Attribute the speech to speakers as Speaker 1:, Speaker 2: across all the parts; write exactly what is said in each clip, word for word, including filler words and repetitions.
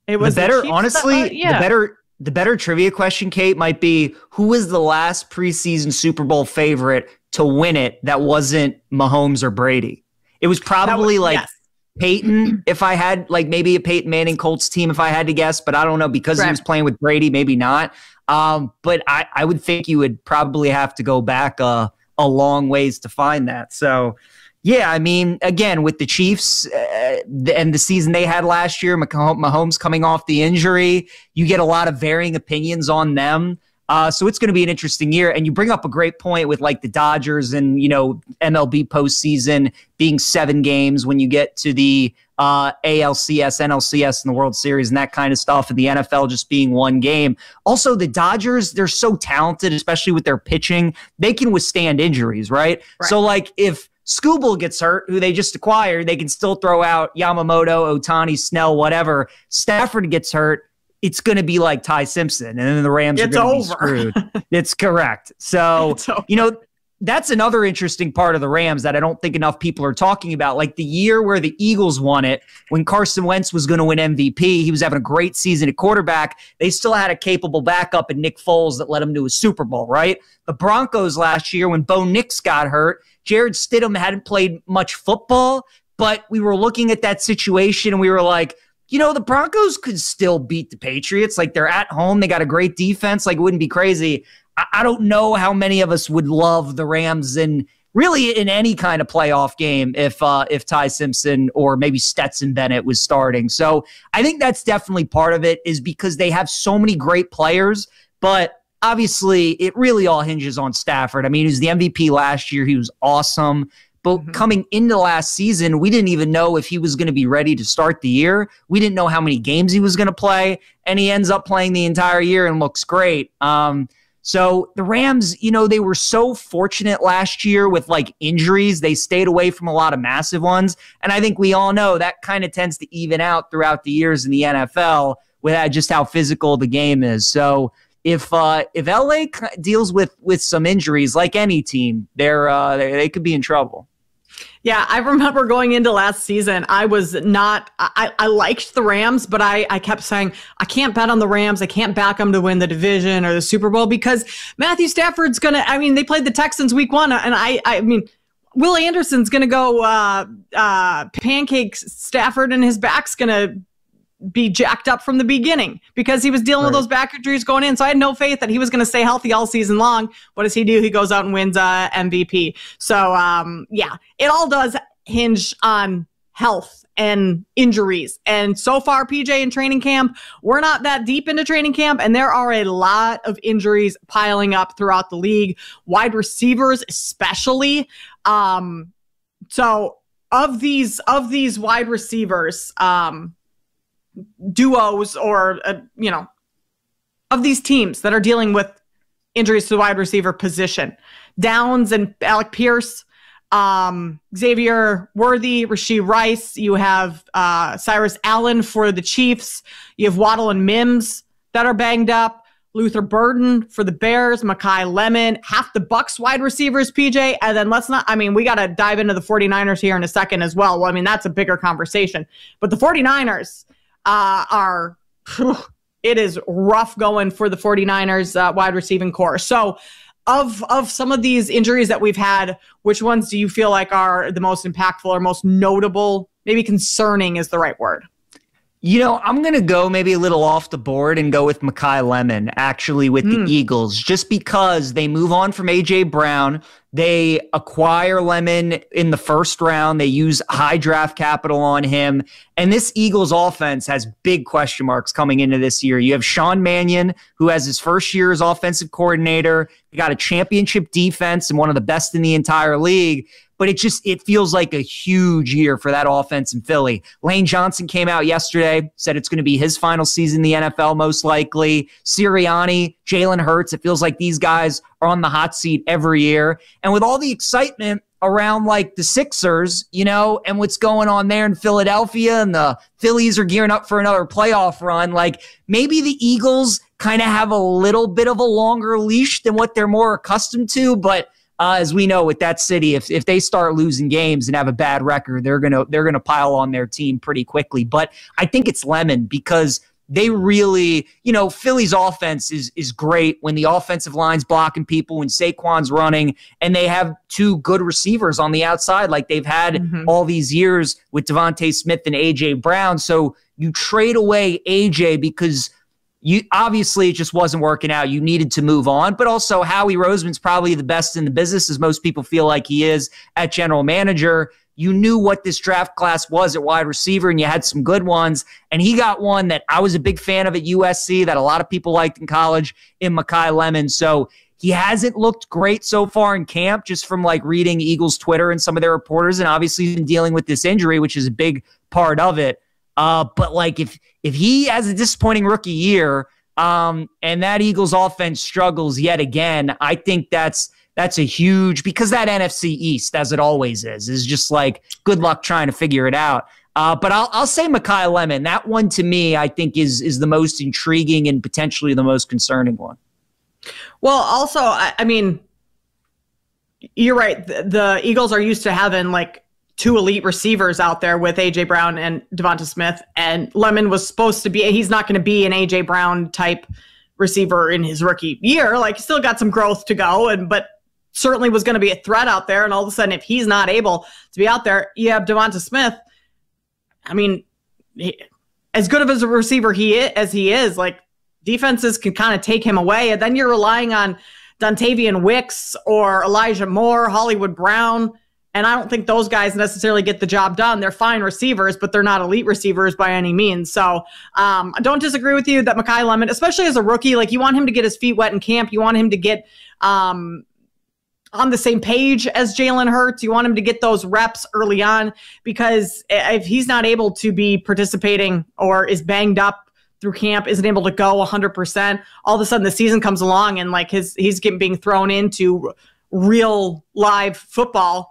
Speaker 1: It
Speaker 2: The
Speaker 1: was the
Speaker 2: better,
Speaker 1: Chiefs
Speaker 2: honestly,
Speaker 1: that, uh, yeah.
Speaker 2: the better, the better trivia question, Kate, might be who was the last preseason Super Bowl favorite to win it that wasn't Mahomes or Brady? It was probably
Speaker 1: was,
Speaker 2: like
Speaker 1: yes.
Speaker 2: Peyton, if I had like maybe a Peyton Manning Colts team, if I had to guess, but I don't know because
Speaker 1: right.
Speaker 2: he was playing with Brady, maybe not. Um, but I, I would think you would probably have to go back a, a long ways to find that. So, yeah, I mean, again, with the Chiefs uh, and the season they had last year, Mahomes coming off the injury, you get a lot of varying opinions on them. Uh, so it's going to be an interesting year. And you bring up a great point with like the Dodgers and, you know, M L B postseason being seven games when you get to the uh, A L C S, N L C S, and the World Series and that kind of stuff, and the N F L just being one game. Also, the Dodgers, they're so talented, especially with their pitching. They can withstand injuries, right? right. So like if Skubal gets hurt, who they just acquired, they can still throw out Yamamoto, Ohtani, Snell, whatever. Stafford gets hurt, it's going to be like Ty Simpson, and then the Rams
Speaker 1: it's
Speaker 2: are going to be
Speaker 1: over.
Speaker 2: screwed. It's correct. So, you know, that's another interesting part of the Rams that I don't think enough people are talking about. Like the year where the Eagles won it, when Carson Wentz was going to win M V P, he was having a great season at quarterback. They still had a capable backup in Nick Foles that led them to a Super Bowl, right? The Broncos last year, when Bo Nix got hurt, Jared Stidham hadn't played much football, but we were looking at that situation and we were like, you know, the Broncos could still beat the Patriots. Like they're at home. They got a great defense. Like it wouldn't be crazy. I, I don't know how many of us would love the Rams in really in any kind of playoff game if uh, if Ty Simpson or maybe Stetson Bennett was starting. So I think that's definitely part of it is because they have so many great players, but obviously it really all hinges on Stafford. I mean, he was the M V P last year. He was awesome. But mm-hmm. coming into last season, we didn't even know if he was going to be ready to start the year. We didn't know how many games he was going to play, and he ends up playing the entire year and looks great. Um, so the Rams, you know, they were so fortunate last year with like injuries. They stayed away from a lot of massive ones, and I think we all know that kind of tends to even out throughout the years in the N F L with just how physical the game is. So if uh, if L A deals with with some injuries, like any team, they're, uh, they they could be in trouble.
Speaker 1: Yeah, I remember going into last season, I was not, I, I liked the Rams, but I, I kept saying, I can't bet on the Rams. I can't back them to win the division or the Super Bowl because Matthew Stafford's going to, I mean, they played the Texans week one. And I, I mean, Will Anderson's going to go uh, uh, pancake Stafford and his back's going to be jacked up from the beginning because he was dealing right. with those back injuries going in. So I had no faith that he was going to stay healthy all season long. What does he do? He goes out and wins uh, M V P. So um, yeah, it all does hinge on health and injuries. And so far, P J, in training camp, we're not that deep into training camp, and there are a lot of injuries piling up throughout the league, wide receivers especially. Um, so of these of these wide receivers, um, duos or, uh, you know, of these teams that are dealing with injuries to the wide receiver position, Downs and Alec Pierce, um, Xavier Worthy, Rashee Rice. You have uh, Cyrus Allen for the Chiefs. You have Waddle and Mims that are banged up. Luther Burden for the Bears, Makai Lemon, half the Bucks wide receivers, P J. And then let's not, I mean, we got to dive into the 49ers here in a second as well. Well, I mean, that's a bigger conversation. But the 49ers, Uh, are, it is rough going for the 49ers uh, wide receiving core. So of, of some of these injuries that we've had, which ones do you feel like are the most impactful or most notable? Maybe concerning is the right word.
Speaker 2: You know, I'm going to go maybe a little off the board and go with Makai Lemon, actually, with mm. the Eagles, just because they move on from A J Brown. They acquire Lemon in the first round. They use high draft capital on him. And this Eagles offense has big question marks coming into this year. You have Sean Mannion, who has his first year as offensive coordinator. They got a championship defense and one of the best in the entire league. But it just, it feels like a huge year for that offense in Philly. Lane Johnson came out yesterday, said it's going to be his final season in the N F L, most likely. Sirianni, Jalen Hurts, it feels like these guys are on the hot seat every year. And with all the excitement around like the Sixers, you know, and what's going on there in Philadelphia, and the Phillies are gearing up for another playoff run, like maybe the Eagles kind of have a little bit of a longer leash than what they're more accustomed to, but Uh, as we know, with that city, if if they start losing games and have a bad record, they're gonna they're gonna pile on their team pretty quickly. But I think it's Lemon because they really, you know, Philly's offense is is great when the offensive line's blocking people, when Saquon's running, and they have two good receivers on the outside like they've had mm-hmm. all these years with Devontae Smith and A J Brown. So you trade away A J because you obviously it just wasn't working out. You needed to move on, but also Howie Roseman's probably the best in the business, as most people feel like he is at general manager. You knew what this draft class was at wide receiver, and you had some good ones. And he got one that I was a big fan of at U S C that a lot of people liked in college in Makai Lemon. So he hasn't looked great so far in camp, just from like reading Eagles Twitter and some of their reporters. And obviously he's been dealing with this injury, which is a big part of it. Uh, but like if if he has a disappointing rookie year um, and that Eagles offense struggles yet again, I think that's That's a huge, because that N F C East, as it always is, is just like good luck trying to figure it out. Uh, but I'll I'll say Makai Lemon. That one to me, I think, is is the most intriguing and potentially the most concerning one.
Speaker 1: Well, also, I, I mean, you're right. The, the Eagles are used to having like two elite receivers out there with A J Brown and Devonta Smith, and Lemon was supposed to be. He's not going to be an A J Brown type receiver in his rookie year. Like, still got some growth to go, and but. Certainly was going to be a threat out there. And all of a sudden, if he's not able to be out there, you have Devonta Smith. I mean, he, as good of as a receiver he is, as he is, like defenses can kind of take him away. And then you're relying on Dontavian Wicks or Elijah Moore, Hollywood Brown. And I don't think those guys necessarily get the job done. They're fine receivers, but they're not elite receivers by any means. So um, I don't disagree with you that Makai Lemon, especially as a rookie, like you want him to get his feet wet in camp. You want him to get um, on the same page as Jalen Hurts. You want him to get those reps early on, because if he's not able to be participating or is banged up through camp, isn't able to go one hundred percent, all of a sudden the season comes along and like his he's getting being thrown into real live football,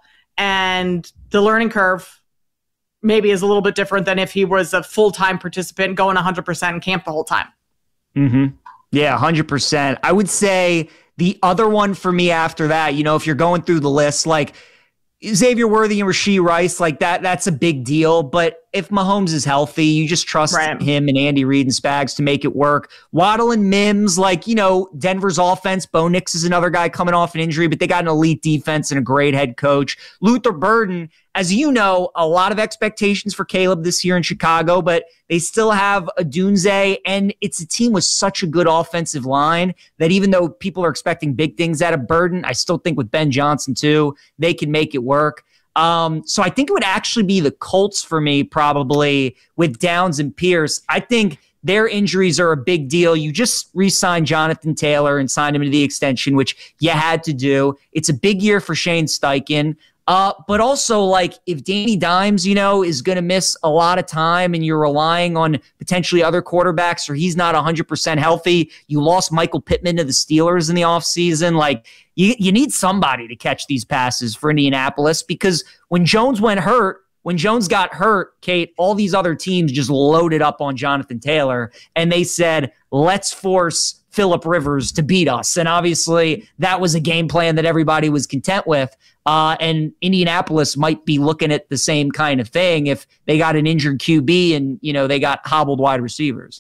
Speaker 1: and the learning curve maybe is a little bit different than if he was a full-time participant going one hundred percent in camp the whole time.
Speaker 2: Mm-hmm. Yeah, one hundred percent. I would say the other one for me after that, you know, if you're going through the list, like Xavier Worthy and Rashee Rice, like that, that's a big deal. But if Mahomes is healthy, you just trust right. him and Andy Reid and Spags to make it work. Waddle and Mims, like, you know, Denver's offense. Bo Nix is another guy coming off an injury, but they got an elite defense and a great head coach. Luther Burden, as you know, a lot of expectations for Caleb this year in Chicago, but they still have a Dunze, and it's a team with such a good offensive line that even though people are expecting big things out of Burden, I still think with Ben Johnson too, they can make it work. Um, so I think it would actually be the Colts for me, probably with Downs and Pierce. I think their injuries are a big deal. You just re-signed Jonathan Taylor and signed him to the extension, which you had to do. It's a big year for Shane Steichen. Uh, but also, like, if Danny Dimes, you know, is going to miss a lot of time and you're relying on potentially other quarterbacks, or he's not one hundred percent healthy, you lost Michael Pittman to the Steelers in the offseason. Like, you, you need somebody to catch these passes for Indianapolis, because when Jones went hurt, when Jones got hurt, Kate, all these other teams just loaded up on Jonathan Taylor, and they said, let's force Phillip Rivers to beat us. And obviously that was a game plan that everybody was content with. Uh, and Indianapolis might be looking at the same kind of thing if they got an injured Q B and, you know, they got hobbled wide receivers.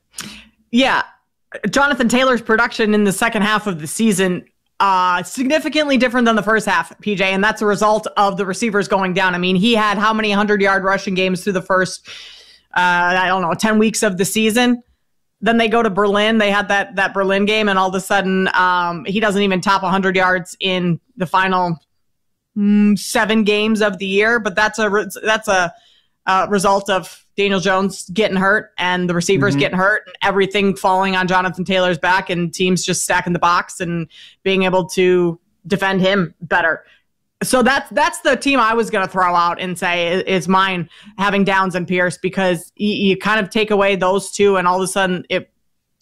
Speaker 1: Yeah. Jonathan Taylor's production in the second half of the season, uh, significantly different than the first half, P J. And that's a result of the receivers going down. I mean, he had how many hundred yard rushing games through the first, uh, I don't know, ten weeks of the season. Then they go to Berlin. They had that that Berlin game, and all of a sudden, um, he doesn't even top one hundred yards in the final mm, seven games of the year. But that's a re- that's a, a result of Daniel Jones getting hurt and the receivers mm-hmm. getting hurt, and everything falling on Jonathan Taylor's back, and teams just stacking the box and being able to defend him better. So that's that's the team I was going to throw out and say is, is mine, having Downs and Pierce, because you, you kind of take away those two, and all of a sudden it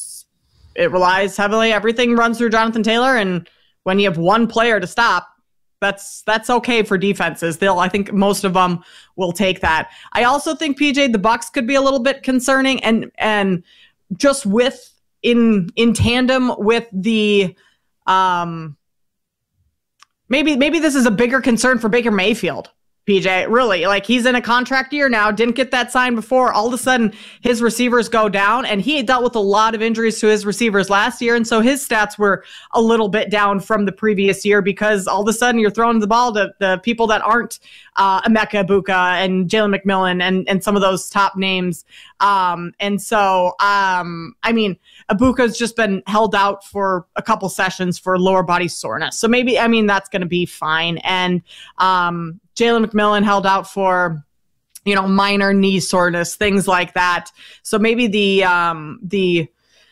Speaker 1: it relies heavily. Everything runs through Jonathan Taylor, and when you have one player to stop, that's that's okay for defenses. They'll I think most of them will take that. I also think, P J, the Bucs could be a little bit concerning, and and just with in in tandem with the um. Maybe maybe this is a bigger concern for Baker Mayfield, P J, really. Like, he's in a contract year now, didn't get that signed before. All of a sudden, his receivers go down, and he had dealt with a lot of injuries to his receivers last year, and so his stats were a little bit down from the previous year because all of a sudden you're throwing the ball to the people that aren't uh, Emeka Egbuka and Jalen McMillan and, and some of those top names. Um, and so, um, I mean, Egbuka's just been held out for a couple sessions for lower body soreness. So maybe, I mean, that's going to be fine. And um, Jalen McMillan held out for, you know, minor knee soreness, things like that. So maybe the, um, the,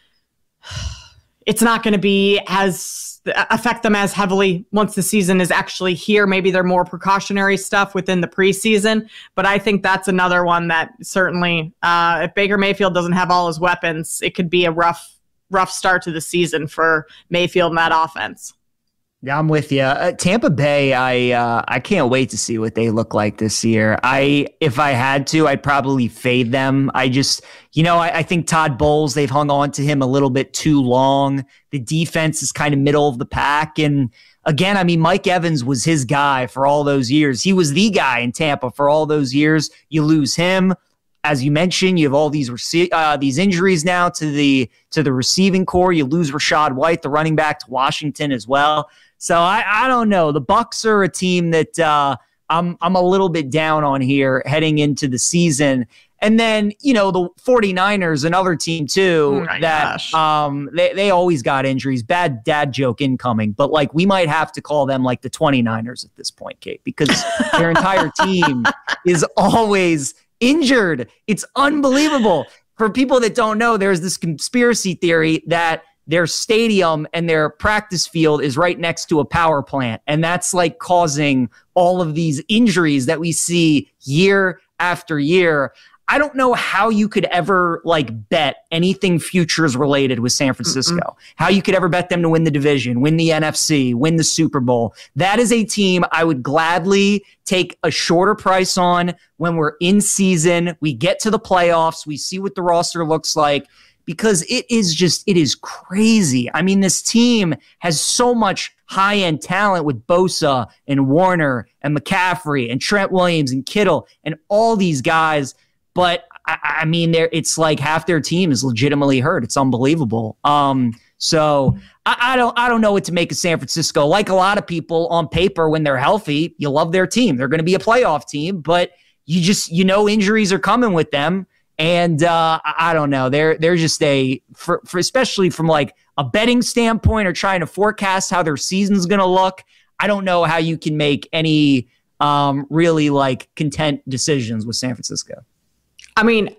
Speaker 1: it's not going to be as affect them as heavily once the season is actually here. Maybe they're more precautionary stuff within the preseason, but I think that's another one that certainly, uh, if Baker Mayfield doesn't have all his weapons, it could be a rough, rough start to the season for Mayfield and that offense.
Speaker 2: Yeah, I'm with you. Uh, Tampa Bay, I uh, I can't wait to see what they look like this year. I, if I had to, I'd probably fade them. I just, you know, I, I think Todd Bowles, they've hung on to him a little bit too long. The defense is kind of middle of the pack. And again, I mean, Mike Evans was his guy for all those years. He was the guy in Tampa for all those years. You lose him. As you mentioned, you have all these rece- uh, these injuries now to the to the receiving core. You lose Rachaad White, the running back, to Washington as well. So I, I don't know. The Bucs are a team that uh, I'm I'm a little bit down on here heading into the season. And then, you know, the 49ers, another team too,
Speaker 1: oh
Speaker 2: that um, they, they always got injuries. Bad dad joke incoming. But, like, we might have to call them like the 29ers at this point, Kate, because their entire team is always injured. It's unbelievable. For people that don't know, there's this conspiracy theory that their stadium and their practice field is right next to a power plant. And that's like causing all of these injuries that we see year after year. I don't know how you could ever like bet anything futures related with San Francisco, Mm-mm. how you could ever bet them to win the division, win the N F C, win the Super Bowl. That is a team I would gladly take a shorter price on when we're in season. We get to the playoffs. We see what the roster looks like. Because it is just, it is crazy. I mean, this team has so much high-end talent with Bosa and Warner and McCaffrey and Trent Williams and Kittle and all these guys. But, I, I mean, they're, it's like half their team is legitimately hurt. It's unbelievable. Um, so I, I don't I don't know what to make of San Francisco. Like a lot of people on paper, when they're healthy, you love their team. They're going to be a playoff team. But you just, you know, injuries are coming with them. And uh, I don't know. They're they're just a for, for especially from like a betting standpoint or trying to forecast how their season's going to look. I don't know how you can make any um, really like content decisions with San Francisco.
Speaker 1: I mean,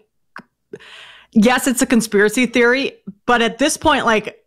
Speaker 1: yes, it's a conspiracy theory, but at this point, like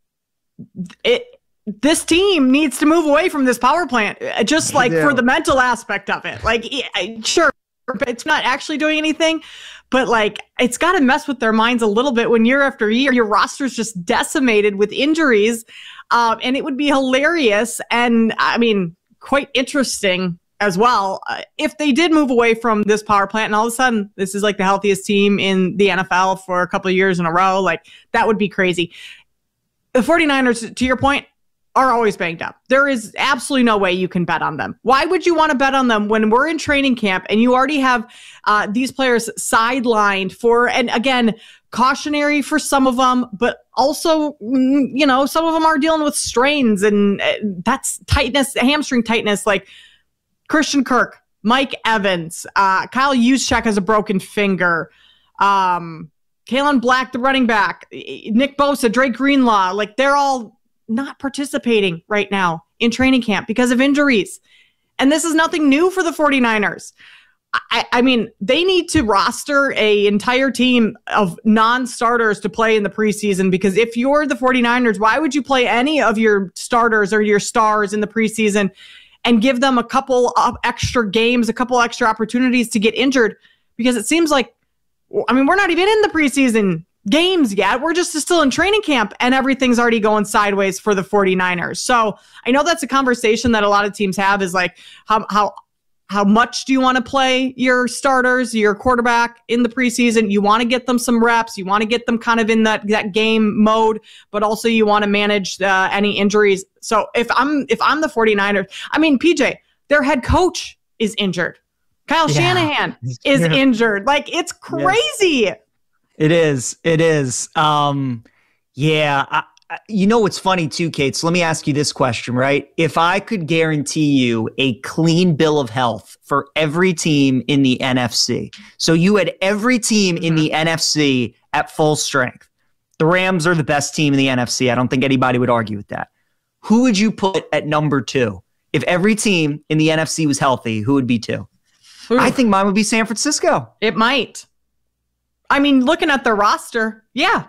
Speaker 1: it, this team needs to move away from this power plant, just like for the mental aspect of it. Like, sure, it's not actually doing anything. But, like, it's got to mess with their minds a little bit when year after year, your roster's just decimated with injuries. Um, and it would be hilarious and, I mean, quite interesting as well uh, if they did move away from this power plant and all of a sudden this is, like, the healthiest team in the N F L for a couple of years in a row. Like, that would be crazy. The 49ers, to your point, are always banged up. There is absolutely no way you can bet on them. Why would you want to bet on them when we're in training camp and you already have uh, these players sidelined for, and again, cautionary for some of them, but also, you know, some of them are dealing with strains and uh, that's tightness, hamstring tightness, like Christian Kirk, Mike Evans, uh, Kyle Juszczyk has a broken finger, um, Kalen Black, the running back, Nick Bosa, Drake Greenlaw, like they're all not participating right now in training camp because of injuries. And this is nothing new for the 49ers. I, I mean, they need to roster a entire team of non-starters to play in the preseason, because if you're the 49ers, why would you play any of your starters or your stars in the preseason and give them a couple of extra games, a couple extra opportunities to get injured? Because it seems like, I mean, we're not even in the preseason games yet. We're just still in training camp and everything's already going sideways for the 49ers. So I know that's a conversation that a lot of teams have, is like, how how how much do you want to play your starters, your quarterback in the preseason? You want to get them some reps. You want to get them kind of in that, that game mode, but also you want to manage uh, any injuries. So if I'm if I'm the 49ers, I mean, P J, their head coach is injured. Kyle
Speaker 2: Yeah.
Speaker 1: Shanahan is
Speaker 2: Yeah.
Speaker 1: injured. Like, it's crazy.
Speaker 2: Yes. It is. It is. Um, yeah. I, I, you know what's funny too, Kate? So let me ask you this question, right? If I could guarantee you a clean bill of health for every team in the N F C, so you had every team mm-hmm. in the N F C at full strength. The Rams are the best team in the N F C. I don't think anybody would argue with that. Who would you put at number two? If every team in the N F C was healthy, who would be two? Ooh. I think mine would be San Francisco.
Speaker 1: It might. I mean, looking at their roster, yeah.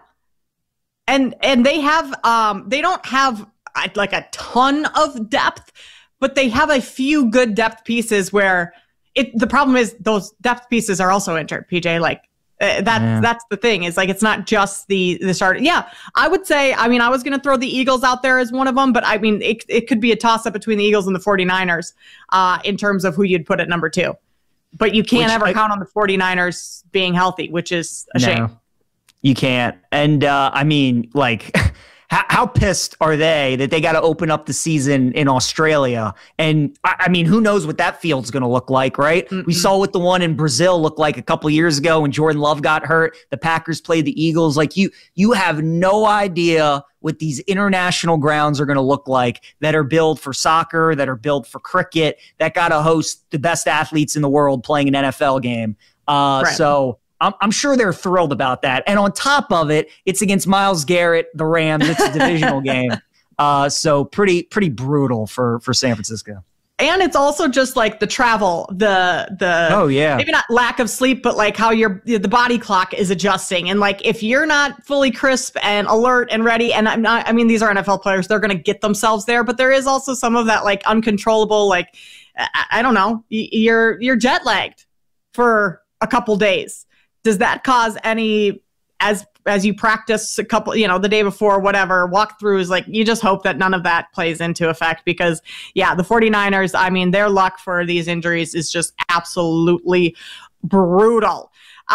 Speaker 1: And and they have, um, they don't have like a ton of depth, but they have a few good depth pieces where it. The problem is those depth pieces are also injured, P J. Like uh, that. Yeah. That's the thing. Is like it's not just the the start. Yeah, I would say. I mean, I was going to throw the Eagles out there as one of them, but I mean, it it could be a toss up between the Eagles and the 49ers uh, in terms of who you'd put at number two. But you can't which ever I, count on the 49ers being healthy, which is a no, shame.
Speaker 2: You can't. And uh, I mean, like, how, how pissed are they that they got to open up the season in Australia? And I, I mean, who knows what that field's going to look like, right? Mm-mm. We saw what the one in Brazil looked like a couple years ago when Jordan Love got hurt. The Packers played the Eagles. Like, you, you have no idea what these international grounds are going to look like that are built for soccer, that are built for cricket, that got to host the best athletes in the world playing an N F L game. Uh, right. So I'm, I'm sure they're thrilled about that. And on top of it, it's against Myles Garrett, the Rams. It's a divisional game. Uh, so pretty, pretty brutal for, for San Francisco.
Speaker 1: And it's also just like the travel, the, the,
Speaker 2: oh yeah,
Speaker 1: maybe not lack of sleep, but like how your, the body clock is adjusting. And like, if you're not fully crisp and alert and ready, and I'm not, I mean, these are N F L players, they're going to get themselves there, but there is also some of that like uncontrollable, like, I, I don't know, you're, you're jet lagged for a couple days. Does that cause any, as, as you practice a couple, you know, the day before, whatever, walkthroughs, like you just hope that none of that plays into effect because, yeah, the 49ers, I mean, their luck for these injuries is just absolutely brutal.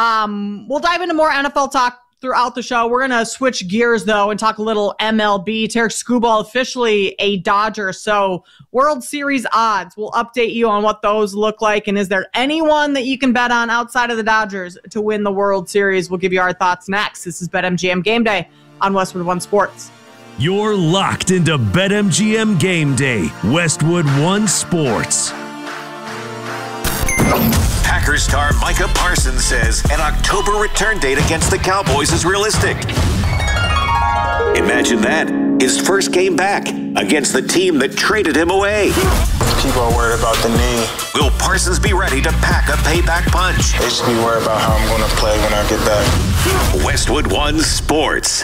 Speaker 1: Um, we'll dive into more N F L talk throughout the show. We're going to switch gears, though, and talk a little M L B. Tarik Skubal officially a Dodger. So World Series odds, we'll update you on what those look like. And is there anyone that you can bet on outside of the Dodgers to win the World Series? We'll give you our thoughts next. This is BetMGM Game Day on Westwood One Sports.
Speaker 3: You're locked into BetMGM Game Day, Westwood One Sports.
Speaker 4: Packers star Micah Parsons says an October return date against the Cowboys is realistic. Imagine that, his first game back against the team that traded him away.
Speaker 5: People are worried about the knee.
Speaker 4: Will Parsons be ready to pack a payback punch?
Speaker 5: They should be worried about how I'm going to play when I get back.
Speaker 4: Westwood One Sports.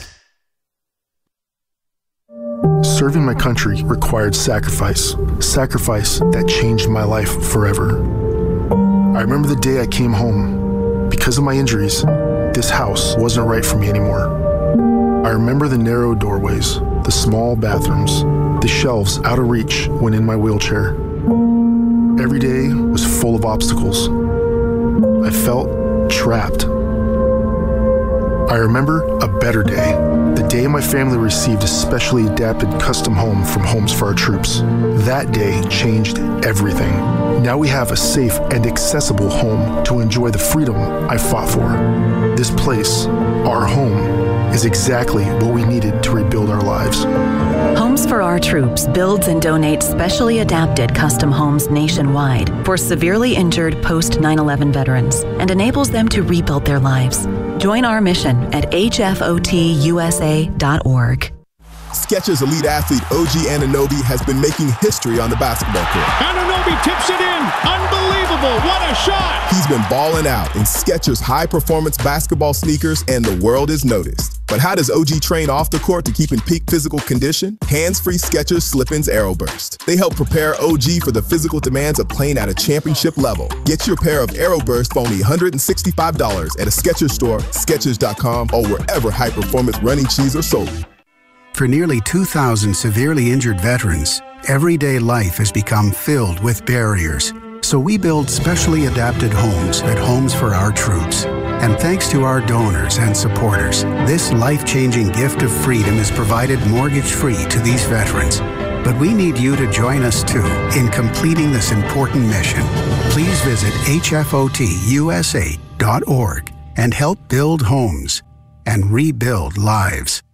Speaker 6: Serving my country required sacrifice. Sacrifice that changed my life forever. I remember the day I came home. Because of my injuries, this house wasn't right for me anymore. I remember the narrow doorways, the small bathrooms, the shelves out of reach when in my wheelchair. Every day was full of obstacles. I felt trapped. I remember a better day, the day my family received a specially adapted custom home from Homes for Our Troops. That day changed everything. Now we have a safe and accessible home to enjoy the freedom I fought for. This place, our home, is exactly what we needed to rebuild our lives.
Speaker 7: Homes for Our Troops builds and donates specially adapted custom homes nationwide for severely injured post nine eleven veterans and enables them to rebuild their lives. Join our mission at H F O T U S A dot org.
Speaker 8: Skechers elite athlete O G Anunoby has been making history on the basketball court.
Speaker 9: Anunoby tips it in. Unbelievable. What a shot.
Speaker 8: He's been balling out in Skechers high-performance basketball sneakers, and the world is noticed. But how does O G train off the court to keep in peak physical condition? Hands-free Skechers Slip-ins AeroBurst. They help prepare O G for the physical demands of playing at a championship level. Get your pair of AeroBurst for only one hundred sixty-five dollars at a Skechers store, Skechers dot com, or wherever high-performance running shoes are sold.
Speaker 10: For nearly two thousand severely injured veterans, everyday life has become filled with barriers. So we build specially adapted homes at Homes for Our Troops. And thanks to our donors and supporters, this life-changing gift of freedom is provided mortgage-free to these veterans. But we need you to join us too in completing this important mission. Please visit H F O T U S A dot org and help build homes and rebuild lives.